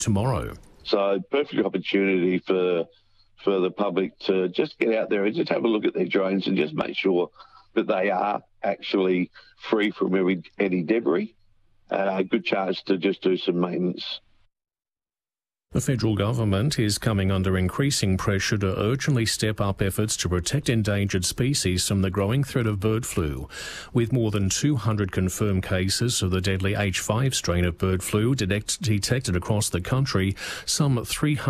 tomorrow. So perfect opportunity for the public to just get out there and just have a look at their drones and just make sure that they are actually free from any debris. Good chance to just do some maintenance. The federal government is coming under increasing pressure to urgently step up efforts to protect endangered species from the growing threat of bird flu. With more than 200 confirmed cases of the deadly H5 strain of bird flu detected across the country, some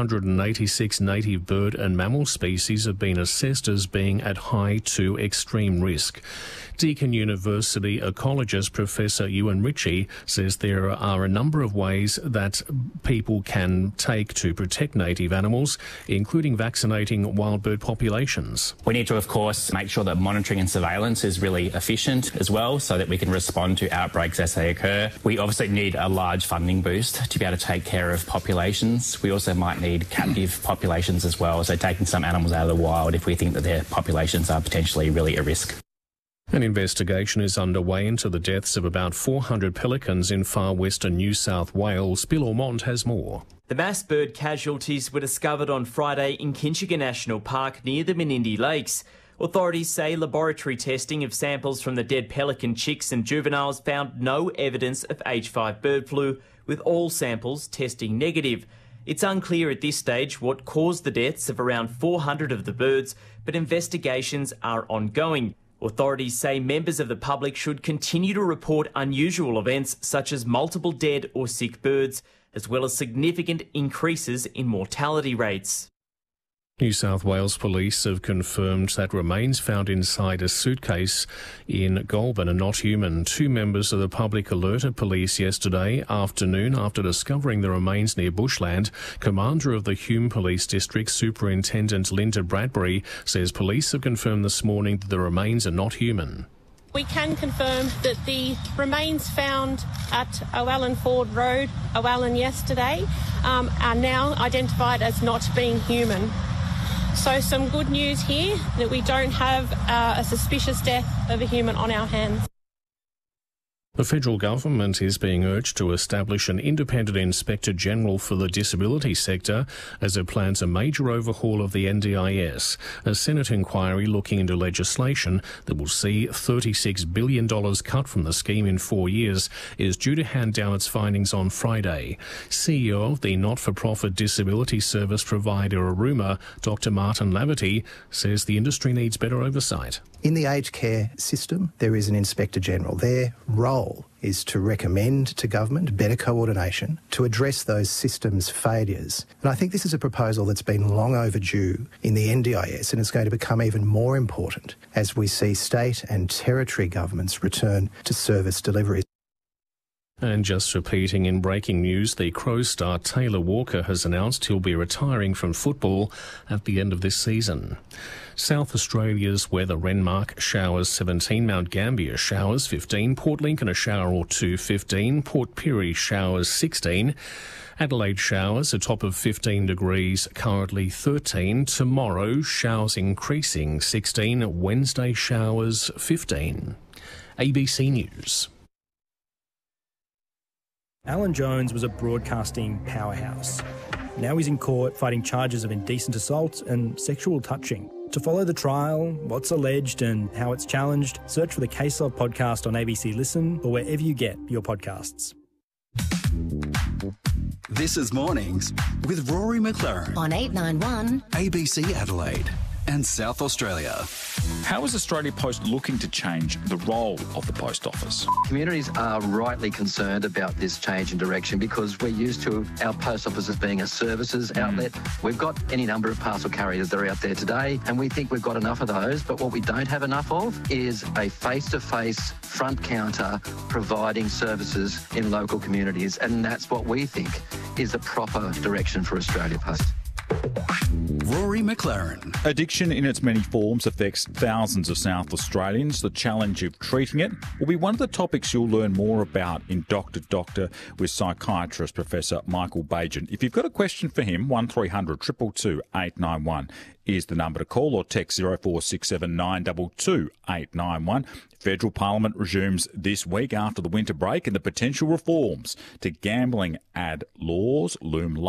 386 native bird and mammal species have been assessed as being at high to extreme risk. Deakin University ecologist Professor Ewan Ritchie says there are a number of ways that people can take to protect native animals, including vaccinating wild bird populations. We need to, of course, make sure that monitoring and surveillance is really efficient as well, so that we can respond to outbreaks as they occur. We obviously need a large funding boost to be able to take care of populations. We also might need captive populations as well, so taking some animals out of the wild if we think that their populations are potentially really at risk. An investigation is underway into the deaths of about 400 pelicans in far western New South Wales. Bill Ormond has more. The mass bird casualties were discovered on Friday in Kinchega National Park near the Menindee Lakes. Authorities say laboratory testing of samples from the dead pelican chicks and juveniles found no evidence of H5 bird flu, with all samples testing negative. It's unclear at this stage what caused the deaths of around 400 of the birds, but investigations are ongoing. Authorities say members of the public should continue to report unusual events such as multiple dead or sick birds, as well as significant increases in mortality rates. New South Wales Police have confirmed that remains found inside a suitcase in Goulburn are not human. 2 members of the public alerted police yesterday afternoon after discovering the remains near Bushland. Commander of the Hume Police District, Superintendent Linda Bradbury, says police have confirmed this morning that the remains are not human. We can confirm that the remains found at Owallan Ford Road, Owallan yesterday, are now identified as not being human. So some good news here that we don't have a suspicious death of a human on our hands. The federal government is being urged to establish an independent Inspector General for the disability sector as it plans a major overhaul of the NDIS. A Senate inquiry looking into legislation that will see $36 billion cut from the scheme in 4 years is due to hand down its findings on Friday. CEO of the not-for-profit disability service provider Aruma, Dr. Martin Laverty, says the industry needs better oversight. In the aged care system, there is an Inspector General. Their role is to recommend to government better coordination to address those systems failures. And I think this is a proposal that's been long overdue in the NDIS, and it's going to become even more important as we see state and territory governments return to service delivery. And just repeating in breaking news, the Crows star Taylor Walker has announced he'll be retiring from football at the end of this season. South Australia's weather: Renmark showers 17, Mount Gambier showers 15, Port Lincoln a shower or two 15, Port Pirie showers 16, Adelaide showers a top of 15 degrees, currently 13. Tomorrow showers increasing 16, Wednesday showers 15. ABC News. Alan Jones was a broadcasting powerhouse. Now he's in court fighting charges of indecent assault and sexual touching. To follow the trial, what's alleged and how it's challenged, search for the Case Law podcast on ABC Listen or wherever you get your podcasts. This is Mornings with Rory McLaren on 891 ABC Adelaide and South Australia. How is Australia Post looking to change the role of the post office? Communities are rightly concerned about this change in direction because we're used to our post office as being a services outlet. We've got any number of parcel carriers that are out there today, and we think we've got enough of those, but what we don't have enough of is a face-to-face front counter providing services in local communities, and that's what we think is the proper direction for Australia Post. Rory McLaren. Addiction in its many forms affects thousands of South Australians. The challenge of treating it will be one of the topics you'll learn more about in Doctor with psychiatrist Professor Michael Bajan. If you've got a question for him, 1300 222 891 is the number to call, or text 0467 922 891. Federal Parliament resumes this week after the winter break, and the potential reforms to gambling ad laws loom